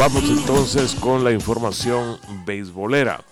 Vamos entonces con la información beisbolera.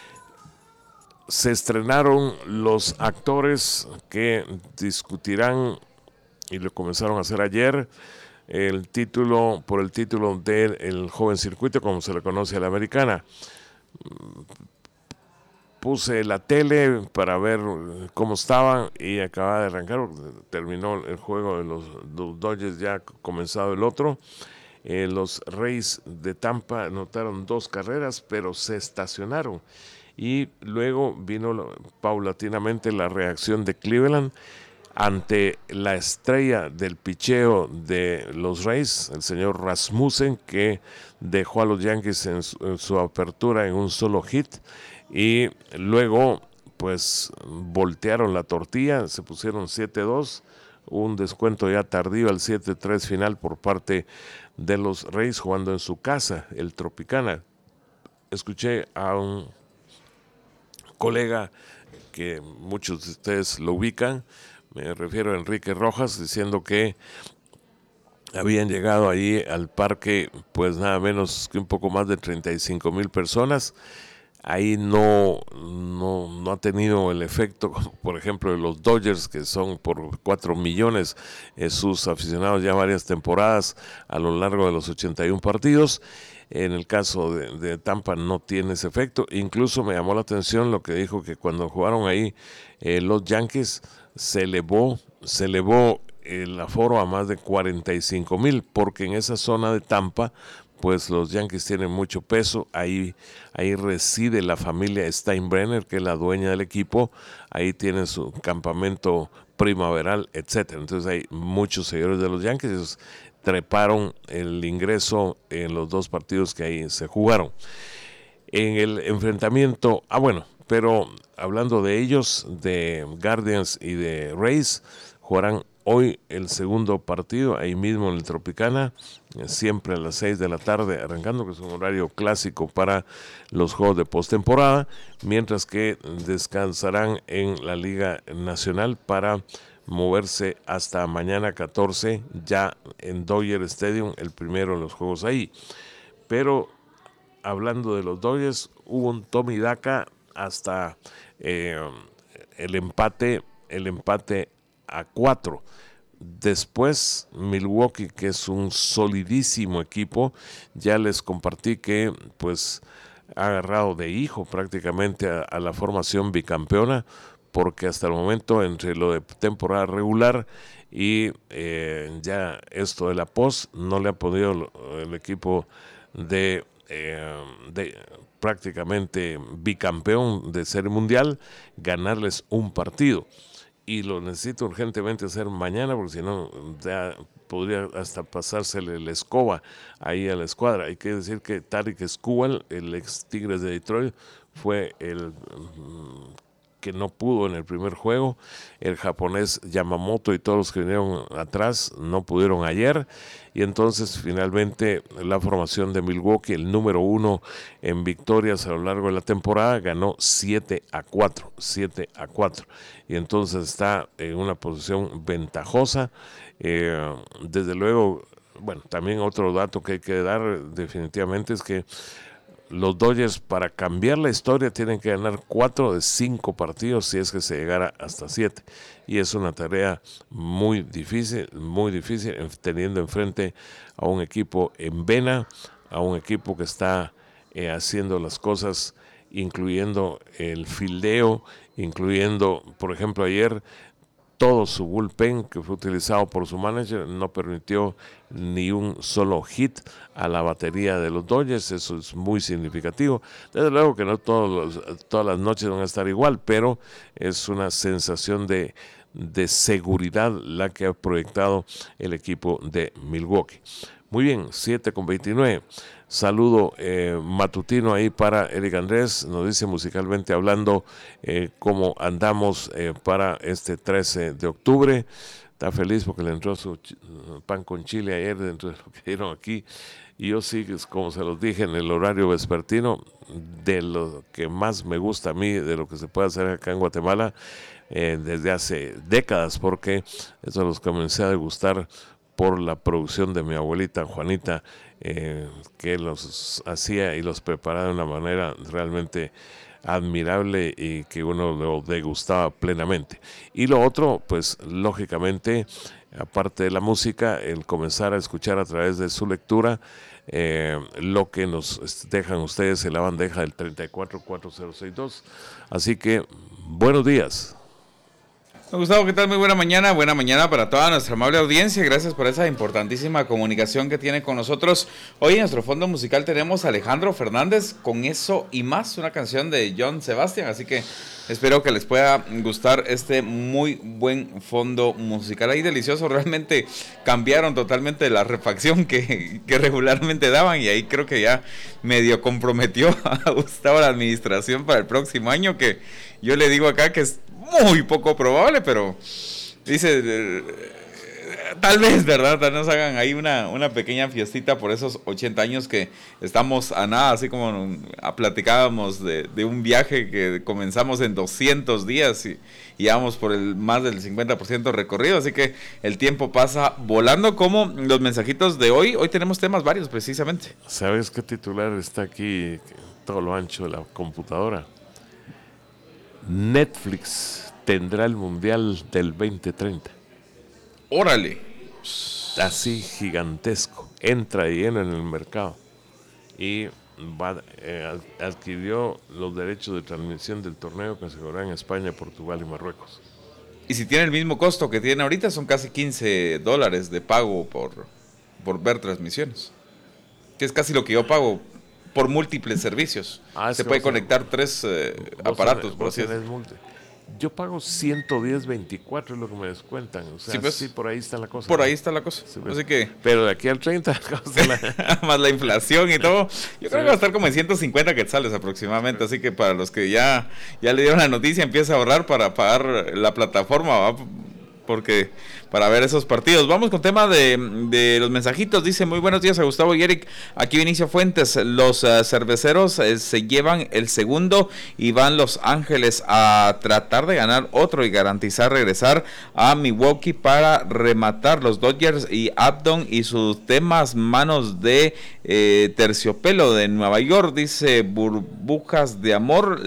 Se estrenaron los actores que discutirán, y lo comenzaron a hacer ayer, por el título del joven circuito, como se le conoce a la americana. Puse la tele para ver cómo estaban y acababa de arrancar, terminó el juego de los Dodgers, ya ha comenzado el otro. Los Rays de Tampa anotaron 2 carreras, pero se estacionaron. Y luego vino paulatinamente la reacción de Cleveland ante la estrella del picheo de los Rays, el señor Rasmussen, que dejó a los Yankees en su apertura en un solo hit. Y luego, pues, voltearon la tortilla, se pusieron 7-2. Un descuento ya tardío al 7-3 final por parte de los Rays jugando en su casa, el Tropicana. Escuché a un colega que muchos de ustedes lo ubican, me refiero a Enrique Rojas, diciendo que habían llegado allí al parque pues nada menos que un poco más de 35,000 personas. Ahí no ha tenido el efecto, por ejemplo, de los Dodgers, que son por 4 millones sus aficionados ya varias temporadas a lo largo de los 81 partidos. En el caso de Tampa no tiene ese efecto. Incluso me llamó la atención lo que dijo, que cuando jugaron ahí los Yankees se elevó el aforo a más de 45,000, porque en esa zona de Tampa pues los Yankees tienen mucho peso. Ahí reside la familia Steinbrenner, que es la dueña del equipo. Ahí tienen su campamento primaveral, etcétera. Entonces hay muchos seguidores de los Yankees. Ellos treparon el ingreso en los 2 partidos que ahí se jugaron. En el enfrentamiento, pero hablando de ellos, de Guardians y de Rays, jugarán hoy el segundo partido, ahí mismo en el Tropicana, siempre a las 6 de la tarde, arrancando, que es un horario clásico para los juegos de postemporada, mientras que descansarán en la Liga Nacional para moverse hasta mañana 14, ya en Dodger Stadium, el primero de los juegos ahí. Pero hablando de los Dodgers, hubo un toma y daca hasta el empate a 4. Después Milwaukee, que es un solidísimo equipo, ya les compartí que pues ha agarrado de hijo prácticamente a la formación bicampeona, porque hasta el momento, entre lo de temporada regular y ya esto de la post, no le ha podido el equipo de prácticamente bicampeón de Serie Mundial ganarles un partido. Y lo necesito urgentemente hacer mañana, porque si no ya podría hasta pasársele la escoba ahí a la escuadra. Hay que decir que Tarik Skubal, el ex Tigres de Detroit, fue el que no pudo en el primer juego. El japonés Yamamoto y todos los que vinieron atrás no pudieron ayer, y entonces finalmente la formación de Milwaukee, el número 1 en victorias a lo largo de la temporada, ganó 7-4, y entonces está en una posición ventajosa. Desde luego, también otro dato que hay que dar definitivamente es que los Dodgers, para cambiar la historia, tienen que ganar 4 de 5 partidos si es que se llegara hasta 7. Y es una tarea muy difícil, teniendo enfrente a un equipo en vena, a un equipo que está haciendo las cosas, incluyendo el fildeo, incluyendo, por ejemplo, ayer, todo su bullpen que fue utilizado por su manager no permitió ni un solo hit a la batería de los Dodgers. Eso es muy significativo. Desde luego que no todas las noches van a estar igual, pero es una sensación de seguridad la que ha proyectado el equipo de Milwaukee. Muy bien, 7:29. Saludo matutino ahí para Eric Andrés. Nos dice, musicalmente hablando, cómo andamos para este 13 de octubre. Está feliz porque le entró su pan con chile ayer dentro de lo que dieron aquí. Y yo sí, como se los dije en el horario vespertino, de lo que más me gusta a mí, de lo que se puede hacer acá en Guatemala, desde hace décadas, porque eso los comencé a degustar por la producción de mi abuelita Juanita, que los hacía y los preparaba de una manera realmente admirable y que uno lo degustaba plenamente. Y lo otro, pues lógicamente, aparte de la música, el comenzar a escuchar a través de su lectura lo que nos dejan ustedes en la bandeja del 344062. Así que, buenos días. Gustavo, ¿qué tal? Muy buena mañana para toda nuestra amable audiencia. Gracias por esa importantísima comunicación que tiene con nosotros. Hoy en nuestro fondo musical tenemos a Alejandro Fernández con Eso y Más, una canción de John Sebastian, así que espero que les pueda gustar este muy buen fondo musical. Ahí delicioso, realmente cambiaron totalmente la refacción que regularmente daban y ahí creo que ya medio comprometió a Gustavo la administración para el próximo año, que yo le digo acá que es muy poco probable, pero dice, tal vez, ¿verdad? Tal vez nos hagan ahí una pequeña fiestita por esos 80 años que estamos a nada, así como platicábamos de un viaje que comenzamos en 200 días y vamos por el más del 50% recorrido, así que el tiempo pasa volando, como los mensajitos de hoy. Hoy tenemos temas varios precisamente. ¿Sabes qué titular está aquí todo lo ancho de la computadora? Netflix tendrá el Mundial del 2030. ¡Órale! Así gigantesco. Entra de lleno en el mercado. Y adquirió los derechos de transmisión del torneo que se jugará en España, Portugal y Marruecos. Y si tiene el mismo costo que tiene ahorita, son casi $15 de pago por ver transmisiones. Que es casi lo que yo pago por múltiples servicios. Se puede conectar 3 aparatos, por así decirlo. Yo pago 110.24, es lo que me descuentan. O sea, sí, pues, sí, por ahí está la cosa. Por ahí está la cosa. Sí, pues. Así que, pero de aquí al 30, más la inflación y todo, yo creo que va a estar como en 150 quetzales aproximadamente. Así que para los que ya le dieron la noticia, empieza a ahorrar para pagar la plataforma, ¿va? Porque para ver esos partidos. Vamos con tema de los mensajitos. Dice: muy buenos días a Gustavo y Eric. Aquí Vinicio Fuentes. Los cerveceros se llevan el segundo y van Los Ángeles a tratar de ganar otro y garantizar regresar a Milwaukee para rematar. Los Dodgers y Abdon y sus temas manos de terciopelo de Nueva York. Dice: burbujas de amor.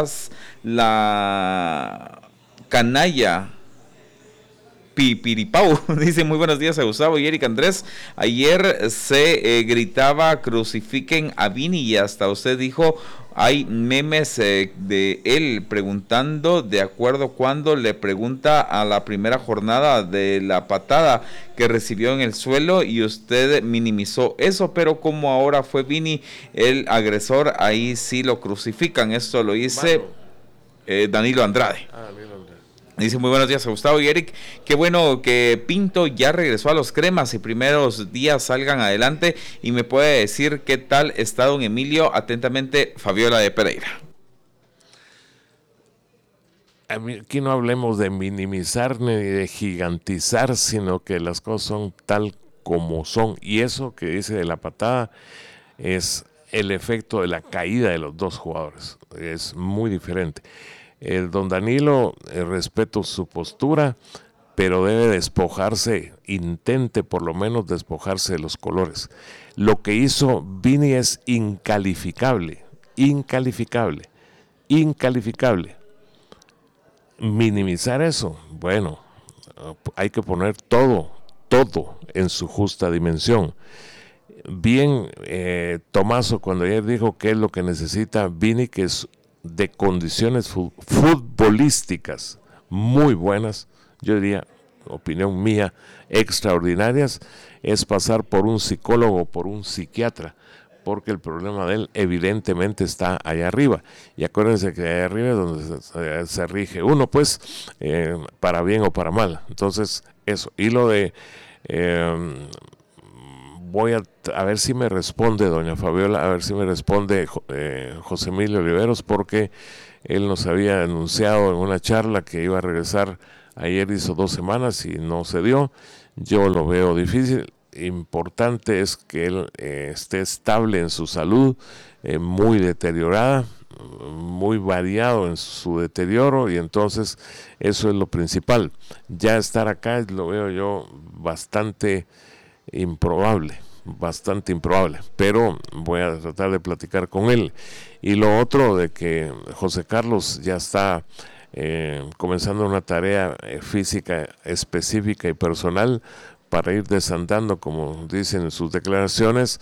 La canalla Pipiripau dice: muy buenos días a Gustavo y Eric Andrés. Ayer se gritaba crucifiquen a Vini y hasta usted dijo hay memes de él preguntando de acuerdo cuando le pregunta a la primera jornada de la patada que recibió en el suelo y usted minimizó eso, pero como ahora fue Vini el agresor, ahí sí lo crucifican. Esto lo dice Danilo Andrade. Dice: muy buenos días a Gustavo y Eric. Qué bueno que Pinto ya regresó a los cremas y primeros días salgan adelante. Y me puede decir qué tal está don Emilio. Atentamente, Fabiola de Pereira. Aquí no hablemos de minimizar ni de gigantizar, sino que las cosas son tal como son. Y eso que dice de la patada es el efecto de la caída de los dos jugadores. Es muy diferente. El don Danilo, respeto su postura, pero debe despojarse, intente por lo menos despojarse de los colores. Lo que hizo Vini es incalificable. Minimizar eso, bueno, hay que poner todo en su justa dimensión. Bien, Tomaso cuando ayer dijo que es lo que necesita Vini, que es de condiciones futbolísticas muy buenas, yo diría, opinión mía, extraordinarias, es pasar por un psicólogo, por un psiquiatra, porque el problema de él evidentemente está allá arriba. Y acuérdense que allá arriba es donde se rige uno, pues, para bien o para mal. Entonces, eso. Y lo de... voy a ver si me responde doña Fabiola, a ver si me responde José Emilio Oliveros, porque él nos había anunciado en una charla que iba a regresar. Ayer hizo 2 semanas y no se dio. Yo lo veo difícil. Importante es que él esté estable en su salud, muy deteriorada, muy variado en su deterioro, y entonces eso es lo principal. Ya estar acá lo veo yo bastante improbable, bastante improbable, pero voy a tratar de platicar con él. Y lo otro de que José Carlos ya está comenzando una tarea física específica y personal para ir desandando, como dicen en sus declaraciones.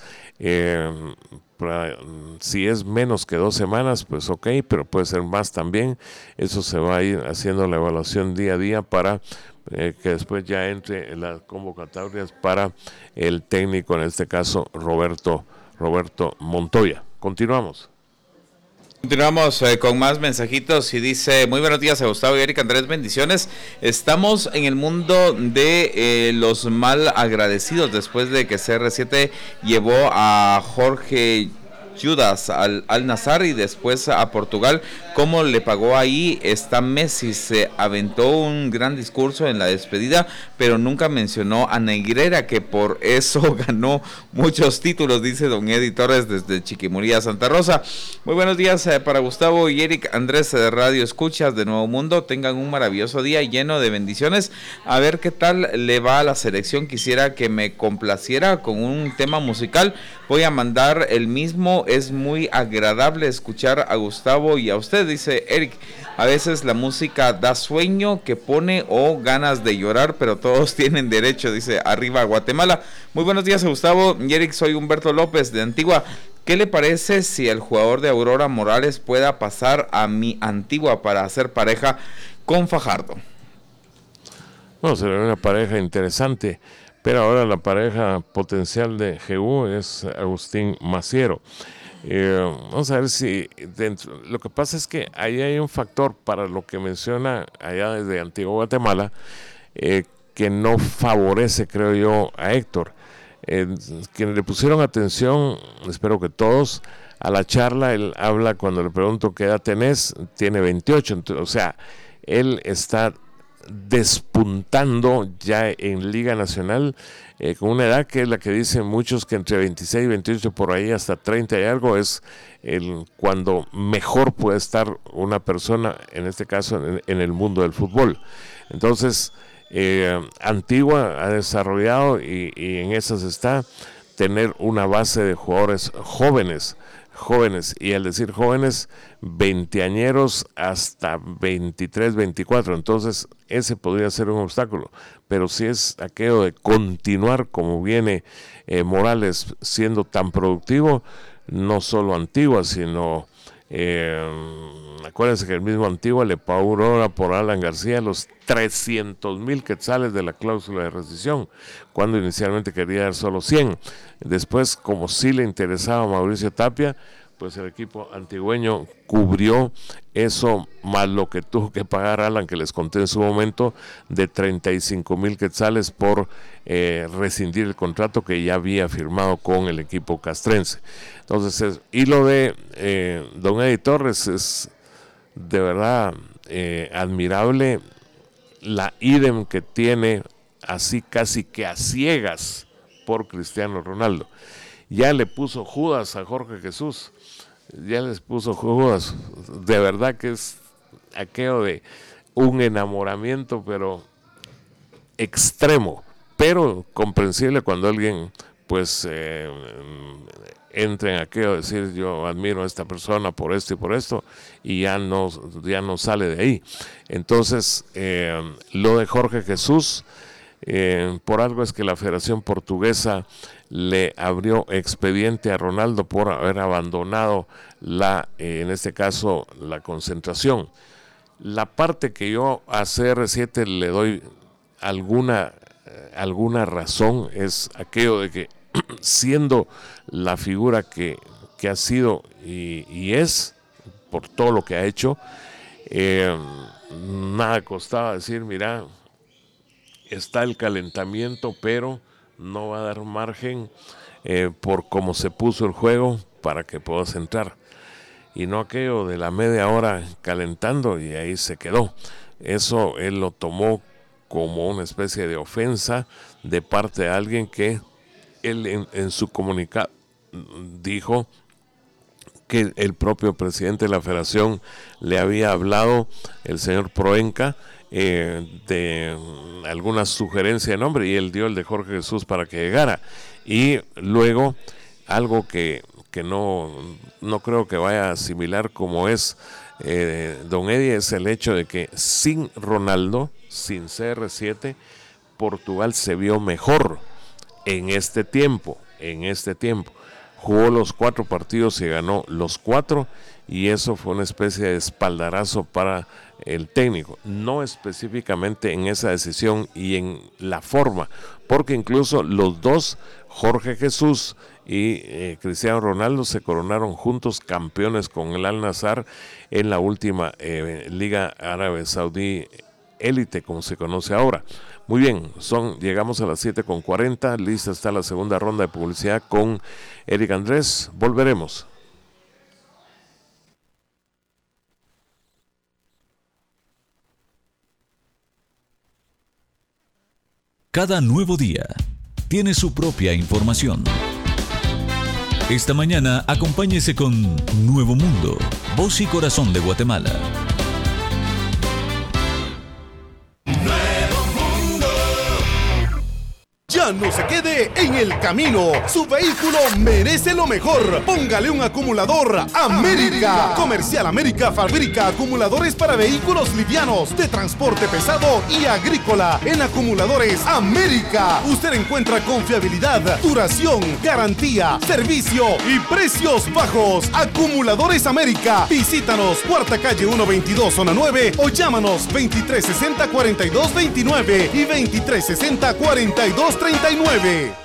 Si es menos que 2 semanas, pues ok, pero puede ser más también. Eso se va a ir haciendo la evaluación día a día para que después ya entre en las convocatorias para el técnico, en este caso Roberto Montoya. Continuamos con más mensajitos y dice: muy buenos días a Gustavo y Eric Andrés, bendiciones. Estamos en el mundo de los mal agradecidos después de que CR7 llevó a Jorge Judas al Nazar y después a Portugal. ¿Cómo le pagó ahí? Está Messi, se aventó un gran discurso en la despedida, pero nunca mencionó a Negreira, que por eso ganó muchos títulos, dice don Eddie Torres desde Chiquimuría, Santa Rosa. Muy buenos días para Gustavo y Eric Andrés de Radio Escuchas de Nuevo Mundo. Tengan un maravilloso día lleno de bendiciones. A ver qué tal le va a la selección. Quisiera que me complaciera con un tema musical. Voy a mandar el mismo. Es muy agradable escuchar a Gustavo y a usted, dice Eric. A veces la música da sueño que pone o ganas de llorar, pero todos tienen derecho, dice arriba Guatemala. Muy buenos días a Gustavo y Eric, soy Humberto López de Antigua. ¿Qué le parece si el jugador de Aurora Morales pueda pasar a mi Antigua para hacer pareja con Fajardo? Bueno, será una pareja interesante, pero ahora la pareja potencial de GU es Agustín Maciero. Vamos a ver si lo que pasa es que ahí hay un factor para lo que menciona allá desde Antigua Guatemala, que no favorece, creo yo, a Héctor. Quienes le pusieron atención, espero que todos, a la charla, él habla cuando le pregunto qué edad tenés, tiene 28, entonces, o sea, él está despuntando ya en Liga Nacional, con una edad que es la que dicen muchos, que entre 26 y 28 por ahí hasta 30 y algo es cuando mejor puede estar una persona, en este caso en el mundo del fútbol. Entonces Antigua ha desarrollado y en esas está tener una base de jugadores jóvenes, y al decir jóvenes, veinteañeros hasta 23, 24, entonces ese podría ser un obstáculo, pero si es aquello de continuar como viene Morales siendo tan productivo, no solo Antigua, sino acuérdense que el mismo Antigua le pagó ahora por Alan García los 300,000 quetzales de la cláusula de rescisión, cuando inicialmente quería dar solo 100. Después, como sí le interesaba a Mauricio Tapia, pues el equipo antigüeño cubrió eso, más lo que tuvo que pagar Alan, que les conté en su momento, de 35,000 quetzales por rescindir el contrato que ya había firmado con el equipo castrense. Entonces, y lo de don Eddie Torres es de verdad admirable, la idem que tiene, así casi que a ciegas, por Cristiano Ronaldo. Ya le puso Judas a Jorge Jesús, ya les puso Judas. De verdad que es aquello de un enamoramiento, pero extremo, pero comprensible cuando alguien pues entra en aquello de decir yo admiro a esta persona por esto y por esto, y ya no sale de ahí. Entonces lo de Jorge Jesús, por algo es que la Federación Portuguesa le abrió expediente a Ronaldo por haber abandonado en este caso la concentración. La parte que yo a CR7 le doy alguna razón es aquello de que siendo la figura que ha sido y es por todo lo que ha hecho, nada costaba decir, mira, está el calentamiento, pero no va a dar margen por cómo se puso el juego para que puedas entrar. Y no aquello de la media hora calentando y ahí se quedó. Eso él lo tomó como una especie de ofensa de parte de alguien que él en su comunicado dijo que el propio presidente de la federación le había hablado, el señor Proenca, de alguna sugerencia de nombre y él dio el de Jorge Jesús para que llegara. Y luego algo que no creo que vaya a asimilar como es don Eddie, es el hecho de que sin Ronaldo, sin CR7, Portugal se vio mejor en este tiempo. Jugó los 4 partidos y ganó los 4, y eso fue una especie de espaldarazo para el técnico, no específicamente en esa decisión y en la forma, porque incluso los dos, Jorge Jesús y Cristiano Ronaldo, se coronaron juntos campeones con el Al-Nassr en la última Liga Árabe Saudí Élite, como se conoce ahora. Muy bien, llegamos a las 7:40, lista está la segunda ronda de publicidad con Eric Andrés, volveremos. Cada nuevo día tiene su propia información. Esta mañana acompáñese con Nuevo Mundo, voz y corazón de Guatemala. Ya no se quede en el camino. Su vehículo merece lo mejor. Póngale un acumulador América. Comercial América fabrica acumuladores para vehículos livianos, de transporte pesado y agrícola. En Acumuladores América usted encuentra confiabilidad, duración, garantía, servicio y precios bajos. Acumuladores América. Visítanos, Cuarta Calle 122, Zona 9, o llámanos 2360-4229 y 2360-4239.